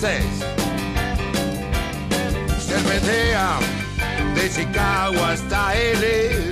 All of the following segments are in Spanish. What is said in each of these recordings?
2016. Serpentea de Chicago hasta L.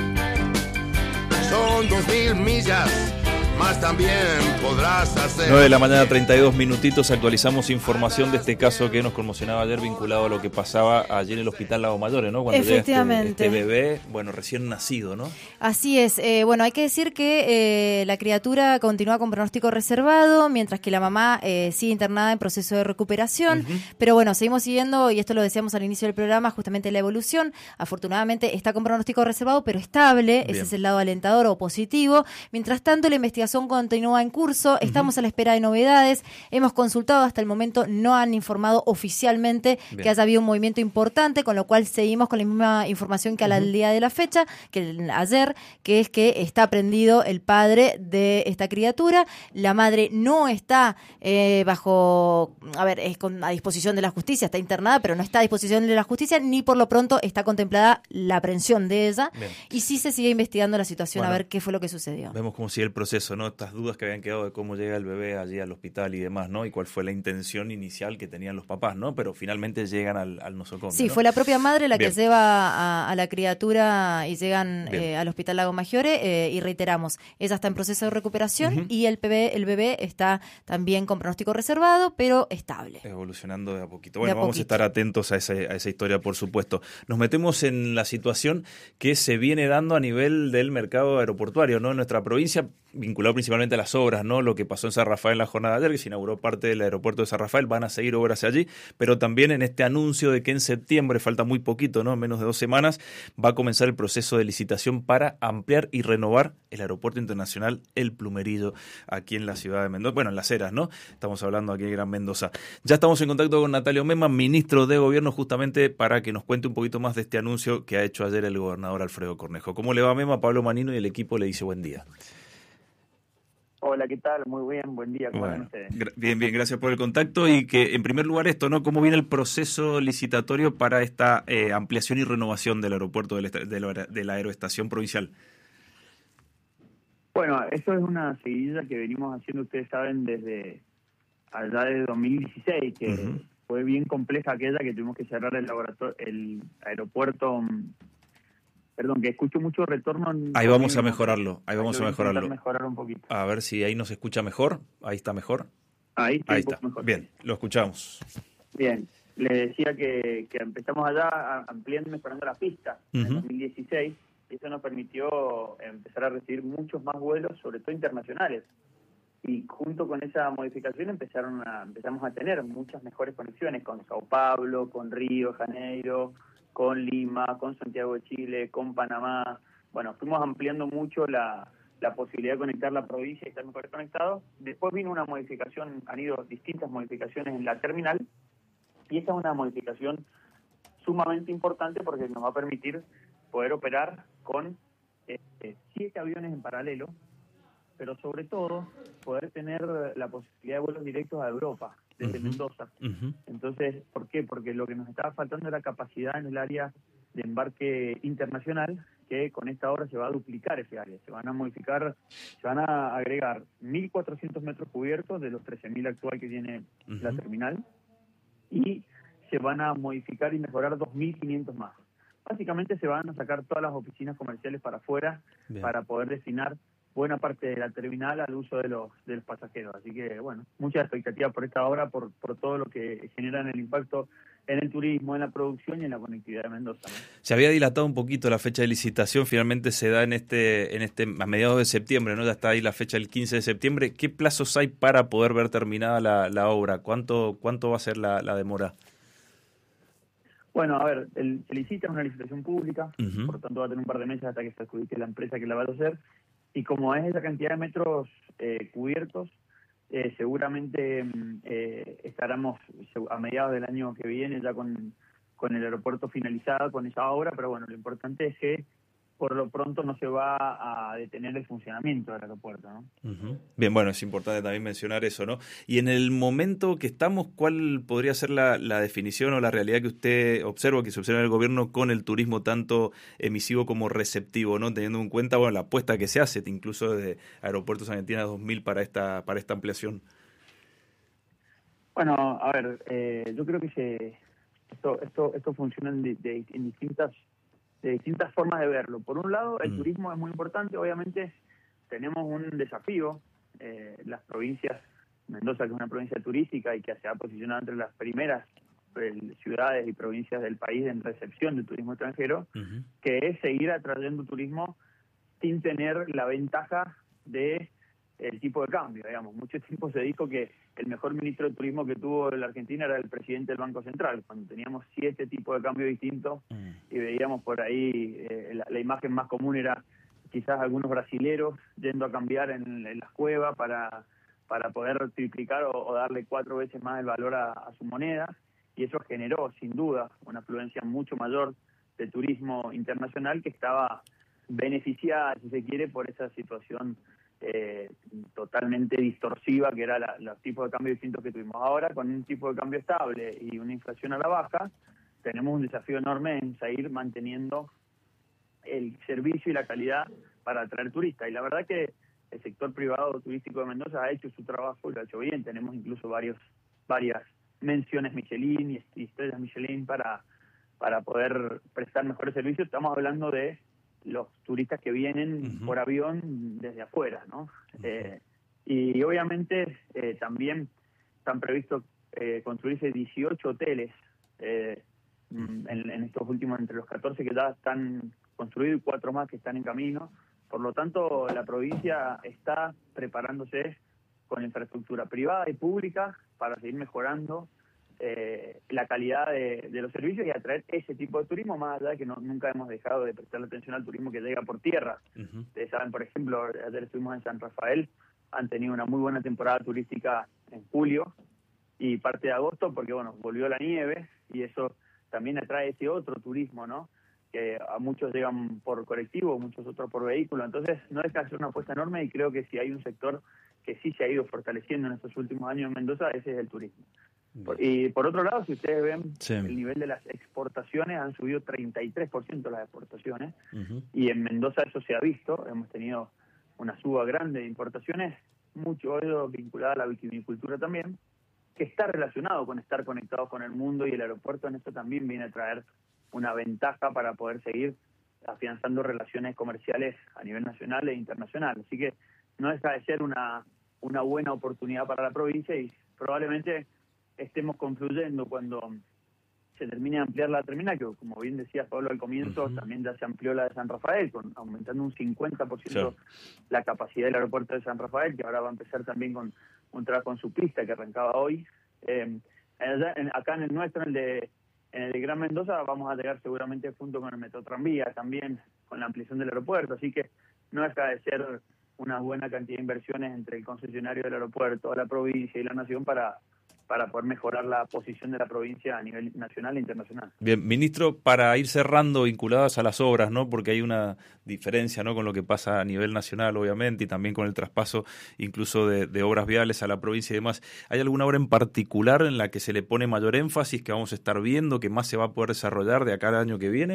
Son 2000 millas, más también podrás hacer. 9 de la mañana, 32 minutitos. Actualizamos información de este caso que nos conmocionaba ayer, vinculado a lo que pasaba ayer en el Hospital Lago Mayores, ¿no? Cuando llega este bebé, bueno, recién nacido, ¿no? Así es. Bueno, hay que decir que la criatura continúa con pronóstico reservado, mientras que la mamá sigue internada en proceso de recuperación. Pero bueno, seguimos siguiendo, y esto lo decíamos al inicio del programa, justamente la evolución. Afortunadamente está con pronóstico reservado, pero estable. Ese es el lado alentador o positivo. Mientras tanto, la investigación continúa en curso, estamos a la espera de novedades, hemos consultado, hasta el momento no han informado oficialmente que haya habido un movimiento importante, con lo cual seguimos con la misma información que al día de la fecha, que ayer, que es que está prendido el padre de esta criatura, la madre no está a disposición de la justicia, está internada, pero no está a disposición de la justicia, ni por lo pronto está contemplada la aprehensión de ella, y sí se sigue investigando la situación, a ver qué fue lo que sucedió. Vemos cómo sigue el proceso, ¿no? Estas dudas que habían quedado de cómo llega el bebé allí al hospital y demás, ¿no? Y cuál fue la intención inicial que tenían los papás, ¿no? Pero finalmente llegan al nosocomio. Sí, ¿no? Fue la propia madre la que lleva a la criatura y llegan al Hospital Lago Mayores, y reiteramos, ella está en proceso de recuperación y el bebé está también con pronóstico reservado, pero estable. Evolucionando de a poquito. Bueno, vamos a estar atentos a esa historia, por supuesto. Nos metemos en la situación que se viene dando a nivel del mercado aeroportuario, ¿no? En nuestra provincia, vinculado principalmente a las obras, ¿no? Lo que pasó en San Rafael en la jornada de ayer, que se inauguró parte del aeropuerto de San Rafael, van a seguir obras allí, pero también en este anuncio de que en septiembre, falta muy poquito, ¿no? Menos de 2 semanas, va a comenzar el proceso de licitación para ampliar y renovar el aeropuerto internacional El Plumerillo, aquí en la ciudad de Mendoza, bueno, en Las Heras, ¿no? Estamos hablando aquí de Gran Mendoza. Ya estamos en contacto con Natalio Mema, ministro de Gobierno, justamente para que nos cuente un poquito más de este anuncio que ha hecho ayer el gobernador Alfredo Cornejo. ¿Cómo le va, Mema? Pablo Manino y el equipo le dice buen día. Hola, ¿qué tal? Muy bien, buen día. ¿Cómo bueno, bien, gracias por el contacto. Y que, en primer lugar, esto, ¿no? ¿Cómo viene el proceso licitatorio para esta ampliación y renovación del aeropuerto de la aeroestación provincial? Bueno, eso es una seguidilla que venimos haciendo, ustedes saben, desde allá de 2016, que fue bien compleja aquella que tuvimos que cerrar el aeropuerto. Perdón, que escucho mucho retorno. Ahí vamos a mejorarlo, Mejorar un poquito. A ver si ahí nos escucha mejor. Ahí está mejor. Ahí está. Mejor. Bien, lo escuchamos. Bien, le decía que empezamos allá ampliando y mejorando la pista en 2016. Y eso nos permitió empezar a recibir muchos más vuelos, sobre todo internacionales. Y junto con esa modificación empezamos a tener muchas mejores conexiones con Sao Paulo, con Río de Janeiro, con Lima, con Santiago de Chile, con Panamá. Bueno, fuimos ampliando mucho la posibilidad de conectar la provincia y estar mejor conectados. Después vino una modificación, han ido distintas modificaciones en la terminal, y esta es una modificación sumamente importante porque nos va a permitir poder operar con 7 aviones en paralelo, pero sobre todo poder tener la posibilidad de vuelos directos a Europa desde Mendoza. Entonces, ¿por qué? Porque lo que nos estaba faltando era capacidad en el área de embarque internacional, que con esta obra se va a duplicar ese área. Se van a agregar 1.400 metros cubiertos de los 13.000 actual que tiene la terminal, y se van a modificar y mejorar 2.500 más. Básicamente se van a sacar todas las oficinas comerciales para afuera para poder destinar buena parte de la terminal al uso de los pasajeros. Así que, bueno, mucha expectativa por esta obra, por todo lo que genera en el impacto en el turismo, en la producción y en la conectividad de Mendoza, ¿no? Se había dilatado un poquito la fecha de licitación, finalmente se da en este a mediados de septiembre, ¿no? Ya está ahí la fecha del 15 de septiembre. ¿Qué plazos hay para poder ver terminada la obra? ¿Cuánto va a ser la demora? Bueno, a ver, se licita, es una licitación pública, por lo tanto va a tener un par de meses hasta que se adjudique la empresa que la va a hacer, y como es esa cantidad de metros cubiertos, seguramente estaremos a mediados del año que viene ya con el aeropuerto finalizado, con esa obra, pero bueno, lo importante es que por lo pronto no se va a detener el funcionamiento del aeropuerto, ¿no? Bien, bueno, es importante también mencionar eso, ¿no? Y en el momento que estamos, ¿cuál podría ser la definición o la realidad que usted observa, que se observa en el gobierno con el turismo tanto emisivo como receptivo, ¿no? Teniendo en cuenta, bueno, la apuesta que se hace, incluso desde Aeropuertos Argentina 2000 para esta ampliación. Bueno, a ver, yo creo que esto funciona en distintas formas de verlo. Por un lado, el turismo es muy importante. Obviamente tenemos un desafío. Las provincias, Mendoza, que es una provincia turística y que se ha posicionado entre las primeras ciudades y provincias del país en recepción de turismo extranjero, que es seguir atrayendo turismo sin tener la ventaja de el tipo de cambio, digamos. Mucho tiempo se dijo que el mejor ministro de turismo que tuvo la Argentina era el presidente del Banco Central, cuando teníamos 7 tipos de cambio distintos y veíamos por ahí, la imagen más común era quizás algunos brasileros yendo a cambiar en las cuevas para poder triplicar o darle 4 veces más el valor a su moneda, y eso generó sin duda una afluencia mucho mayor de turismo internacional que estaba beneficiada, si se quiere, por esa situación totalmente distorsiva que era los tipos de cambio distintos que tuvimos. Ahora, con un tipo de cambio estable y una inflación a la baja, tenemos un desafío enorme en seguir manteniendo el servicio y la calidad para atraer turistas. Y la verdad que el sector privado turístico de Mendoza ha hecho su trabajo y lo ha hecho bien. Tenemos incluso varias menciones Michelin y estrellas Michelin para poder prestar mejores servicios. Estamos hablando de los turistas que vienen por avión desde afuera, ¿no? Y obviamente también están previstos construirse 18 hoteles en estos últimos, entre los 14 que ya están construidos y 4 más que están en camino. Por lo tanto, la provincia está preparándose con infraestructura privada y pública para seguir mejorando la calidad de los servicios y atraer ese tipo de turismo, más allá de que nunca hemos dejado de prestarle atención al turismo que llega por tierra. Ustedes saben, por ejemplo, ayer estuvimos en San Rafael, han tenido una muy buena temporada turística en julio y parte de agosto, porque bueno, volvió la nieve y eso también atrae ese otro turismo, ¿no? Que a muchos llegan por colectivo, muchos otros por vehículo. Entonces no deja de ser una apuesta enorme y creo que si hay un sector que sí se ha ido fortaleciendo en estos últimos años en Mendoza, ese es el turismo. Y por otro lado, si ustedes ven, el nivel de las exportaciones han subido 33% las exportaciones, y en Mendoza eso se ha visto. Hemos tenido una suba grande de importaciones, mucho ello vinculada a la vitivinicultura también, que está relacionado con estar conectados con el mundo, y el aeropuerto en esto también viene a traer una ventaja para poder seguir afianzando relaciones comerciales a nivel nacional e internacional. Así que no deja de ser una buena oportunidad para la provincia, y probablemente estemos confluyendo cuando se termine de ampliar la terminal, que como bien decía Pablo al comienzo, también ya se amplió la de San Rafael, aumentando un 50% la capacidad del aeropuerto de San Rafael, que ahora va a empezar también con un trabajo en su pista que arrancaba hoy. Acá en el nuestro, en el de Gran Mendoza, vamos a llegar seguramente junto con el Metrotranvía, también con la ampliación del aeropuerto, así que no deja de ser una buena cantidad de inversiones entre el concesionario del aeropuerto, la provincia y la nación para poder mejorar la posición de la provincia a nivel nacional e internacional. Bien, ministro, para ir cerrando, vinculadas a las obras, ¿no? Porque hay una diferencia, ¿no?, con lo que pasa a nivel nacional, obviamente, y también con el traspaso incluso de obras viales a la provincia y demás. ¿Hay alguna obra en particular en la que se le pone mayor énfasis, que vamos a estar viendo, que más se va a poder desarrollar de acá al año que viene?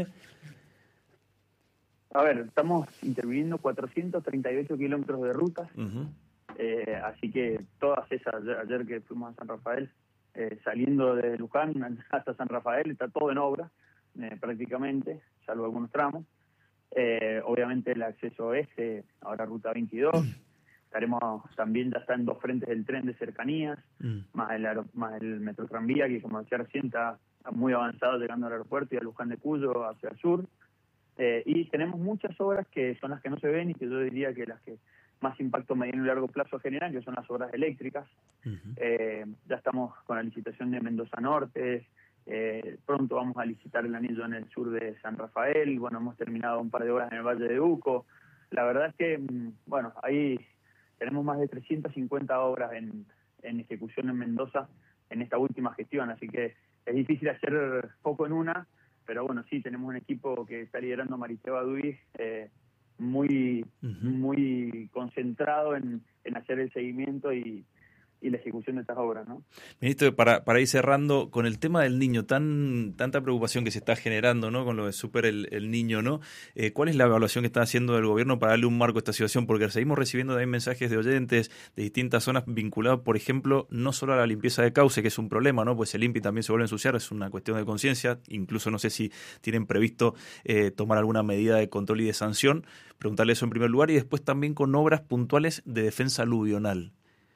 A ver, estamos interviniendo 438 kilómetros de rutas. Así que todas esas, ayer que fuimos a San Rafael, saliendo de Luján hasta San Rafael, está todo en obra, prácticamente, salvo algunos tramos. Obviamente el acceso oeste, ahora ruta 22, estaremos también, ya está en 2 frentes del tren de cercanías, más el Metrotranvía, que como decía recién está muy avanzado llegando al aeropuerto y a Luján de Cuyo hacia el sur. Y tenemos muchas obras que son las que no se ven y que yo diría que las que más impacto mediano y largo plazo generan, que son las obras eléctricas. Ya estamos con la licitación de Mendoza Norte, pronto vamos a licitar el anillo en el sur de San Rafael, bueno, hemos terminado un par de obras en el Valle de Uco. La verdad es que, bueno, ahí tenemos más de 350 obras en ejecución en Mendoza en esta última gestión, así que es difícil hacer poco en una, pero bueno, sí, tenemos un equipo que está liderando Mariteo Baduy, muy concentrado en hacer el seguimiento y y la ejecución de estas obras, ¿no? Ministro, para ir cerrando, con el tema del niño, tanta preocupación que se está generando, ¿no? Con lo de Super el Niño, ¿no? ¿Cuál es la evaluación que está haciendo el gobierno para darle un marco a esta situación? Porque seguimos recibiendo también mensajes de oyentes de distintas zonas vinculados, por ejemplo, no solo a la limpieza de cauce, que es un problema, ¿no? Pues el INPI también se vuelve a ensuciar, es una cuestión de conciencia. Incluso no sé si tienen previsto tomar alguna medida de control y de sanción. Preguntarle eso en primer lugar, y después también con obras puntuales de defensa aluvional.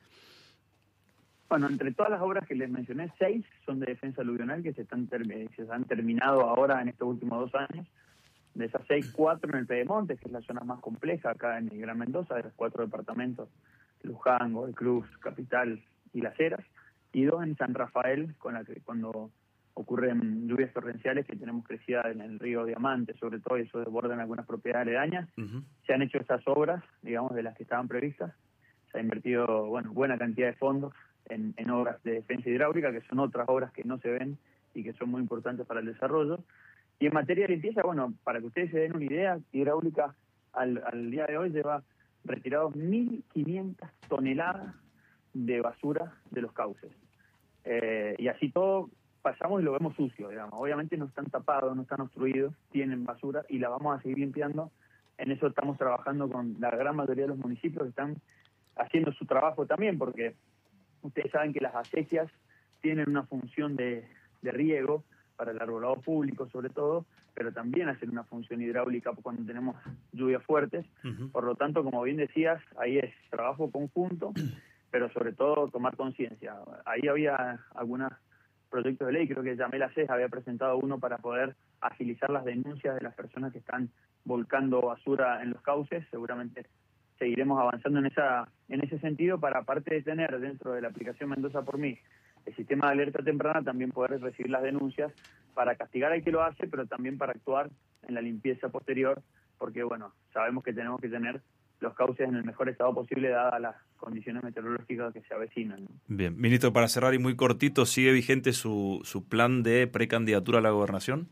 Bueno, entre todas las obras que les mencioné, 6 son de defensa aluvional que se han terminado ahora en estos últimos 2 años. De esas 6, 4 en el Pedemonte, que es la zona más compleja acá en el Gran Mendoza, de los 4 departamentos, Luján, Godoy Cruz, Capital y Las Heras, y 2 en San Rafael, cuando ocurren lluvias torrenciales que tenemos crecida en el río Diamante, sobre todo, y eso desbordan algunas propiedades aledañas. Se han hecho estas obras, digamos, de las que estaban previstas. Se ha invertido, buena cantidad de fondos en obras de defensa hidráulica, que son otras obras que no se ven y que son muy importantes para el desarrollo. Y en materia de limpieza, para que ustedes se den una idea, Hidráulica al día de hoy lleva retirados 1.500 toneladas de basura de los cauces. Y así todo pasamos y lo vemos sucio, digamos. Obviamente no están tapados, no están obstruidos, tienen basura y la vamos a seguir limpiando. En eso estamos trabajando con la gran mayoría de los municipios que están haciendo su trabajo también, porque ustedes saben que las acequias tienen una función de riego para el arbolado público sobre todo, pero también hacen una función hidráulica cuando tenemos lluvias fuertes. Por lo tanto, como bien decías, ahí es trabajo conjunto, pero sobre todo tomar conciencia. Ahí había algunos proyectos de ley, creo que Yamela Cés había presentado uno para poder agilizar las denuncias de las personas que están volcando basura en los cauces. Seguramente seguiremos avanzando en ese sentido para, aparte de tener dentro de la aplicación Mendoza por Mí el sistema de alerta temprana, también poder recibir las denuncias para castigar al que lo hace, pero también para actuar en la limpieza posterior, porque sabemos que tenemos que tener los cauces en el mejor estado posible dadas las condiciones meteorológicas que se avecinan, ¿no? Bien, ministro, para cerrar y muy cortito, ¿sigue vigente su plan de precandidatura a la gobernación?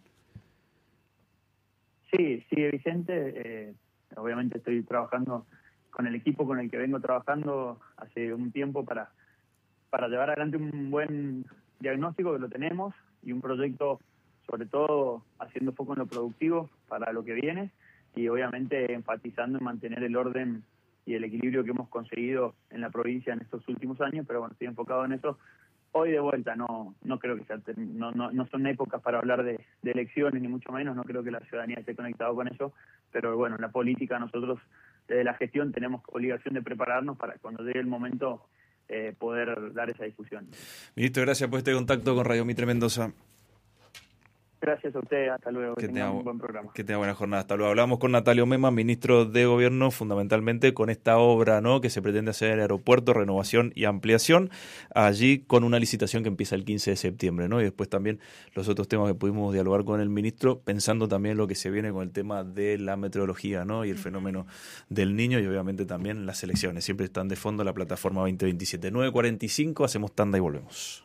Sí, sigue vigente. Obviamente estoy trabajando con el equipo con el que vengo trabajando hace un tiempo para llevar adelante un buen diagnóstico, que lo tenemos, y un proyecto, sobre todo haciendo foco en lo productivo para lo que viene, y obviamente enfatizando en mantener el orden y el equilibrio que hemos conseguido en la provincia en estos últimos años, pero estoy enfocado en eso. Hoy de vuelta no creo que no son épocas para hablar de elecciones, ni mucho menos, no creo que la ciudadanía esté conectada con eso, pero en la política nosotros desde la gestión tenemos obligación de prepararnos para cuando llegue el momento poder dar esa discusión. Ministro, gracias por este contacto con Radio Mitre Mendoza. Gracias a usted, hasta luego, que tenga un buen programa. Que tenga buena jornada, hasta luego. Hablamos con Natalio Mema, ministro de Gobierno, fundamentalmente con esta obra, ¿no?, que se pretende hacer en el aeropuerto, renovación y ampliación, allí con una licitación que empieza el 15 de septiembre, ¿no? Y después también los otros temas que pudimos dialogar con el ministro, pensando también lo que se viene con el tema de la meteorología, ¿no?, y el fenómeno del niño, y obviamente también las elecciones. Siempre están de fondo la plataforma 2027. 9:45, hacemos tanda y volvemos.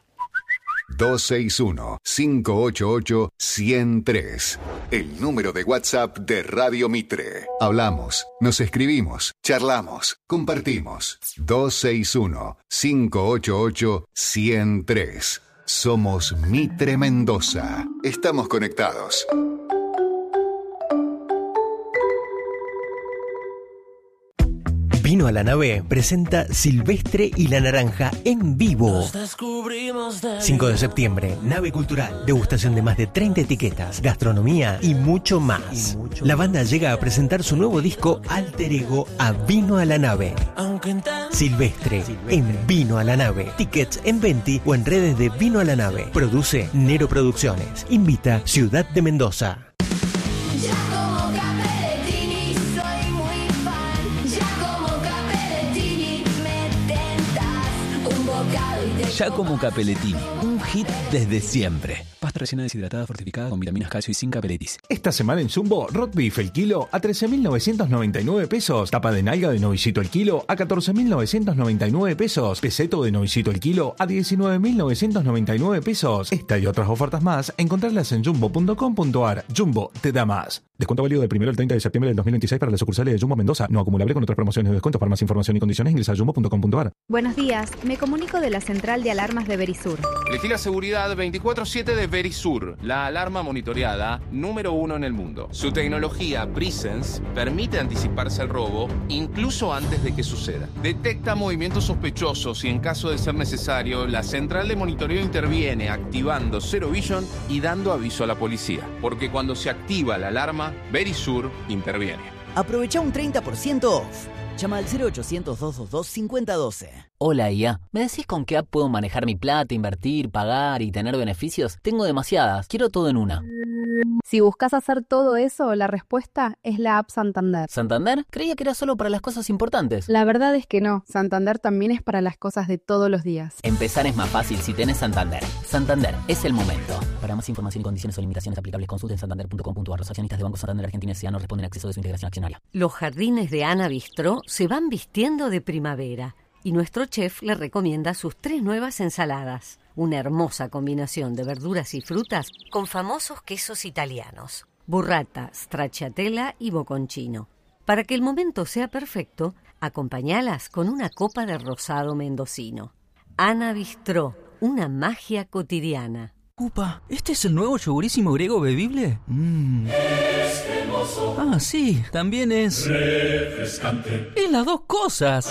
261-588-103. El número de WhatsApp de Radio Mitre. Hablamos, nos escribimos, charlamos, compartimos. 261-588-103. Somos Mitre Mendoza. Estamos conectados. Vino a la Nave presenta Silvestre y la Naranja en vivo. 5 de septiembre, Nave Cultural, degustación de más de 30 etiquetas, gastronomía y mucho más. La banda llega a presentar su nuevo disco Alter Ego a Vino a la Nave. Silvestre en Vino a la Nave. Tickets en Venti o en redes de Vino a la Nave. Produce Nero Producciones. Invita Ciudad de Mendoza. Giacomo Capellettini, un hit desde siempre. Pasta rellena deshidratada fortificada con vitaminas, calcio y zinc Capelletis. Esta semana en Jumbo, roast beef el kilo a 13.999 pesos. Tapa de nalga de novicito el kilo a 14.999 pesos. Peseto de novicito el kilo a 19.999 pesos. Esta y otras ofertas más, encontrarlas en jumbo.com.ar. Jumbo te da más. Descuento válido del 1 al 30 de septiembre del 2026 para las sucursales de Jumbo Mendoza. No acumulable con otras promociones de descuento. Para más información y condiciones ingresa a jumbo.com.ar. Buenos días, me comunico de la central de alarmas de Verisur. Elegí la seguridad 24/7 de Verisur, la alarma monitoreada número 1 en el mundo. Su tecnología Presence permite anticiparse al robo incluso antes de que suceda. Detecta movimientos sospechosos y en caso de ser necesario, la central de monitoreo interviene activando Zero Vision y dando aviso a la policía. Porque cuando se activa la alarma, Verisur interviene. Aprovecha un 30% off. Llama al 0800-222-5012. Hola, IA. ¿Me decís con qué app puedo manejar mi plata, invertir, pagar y tener beneficios? Tengo demasiadas. Quiero todo en una. Si buscas hacer todo eso, la respuesta es la app Santander. ¿Santander? Creía que era solo para las cosas importantes. La verdad es que no. Santander también es para las cosas de todos los días. Empezar es más fácil si tenés Santander. Santander, es el momento. Para más información y condiciones o limitaciones aplicables, consulten santander.com.ar. Los accionistas de Banco Santander Argentina S.A. no responden a acceso de su integración accionaria. Los jardines de Ana Bistró se van vistiendo de primavera y nuestro chef le recomienda sus 3 nuevas ensaladas. Una hermosa combinación de verduras y frutas con famosos quesos italianos, burrata, stracciatella y bocconcino. Para que el momento sea perfecto, acompáñalas con una copa de rosado mendocino. Ana Bistró, una magia cotidiana. Upa, ¿este es el nuevo yogurísimo griego bebible? Ah, sí, también es refrescante. Y las dos cosas.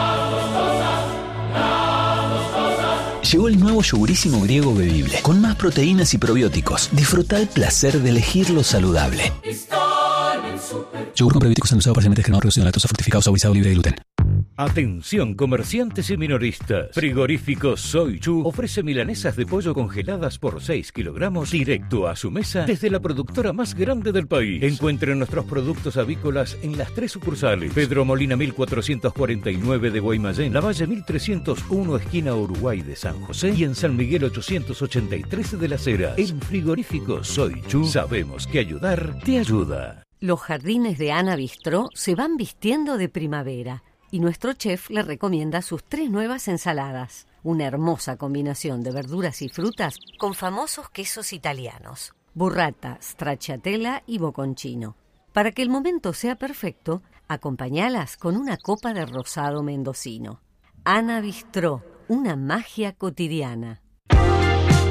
Llegó el nuevo yogurísimo griego bebible, con más proteínas y probióticos. Disfruta el placer de elegir lo saludable. Yogur con probióticos endulzado parcialmente descremado, reducido en lactosa, fructificado, saborizado, libre de gluten. Atención comerciantes y minoristas. Frigorífico Soy Chu ofrece milanesas de pollo congeladas por 6 kilogramos directo a su mesa desde la productora más grande del país. Encuentren nuestros productos avícolas en las 3 sucursales: Pedro Molina 1449 de Guaymallén, Lavalle 1301 esquina Uruguay de San José y en San Miguel 883 de Las Heras. En Frigorífico Soy Chu sabemos que ayudar te ayuda. Los jardines de Ana Bistró se van vistiendo de primavera y nuestro chef le recomienda sus 3 nuevas ensaladas. Una hermosa combinación de verduras y frutas con famosos quesos italianos, burrata, stracciatella y bocconcino. Para que el momento sea perfecto, acompáñalas con una copa de rosado mendocino. Ana Bistró, una magia cotidiana.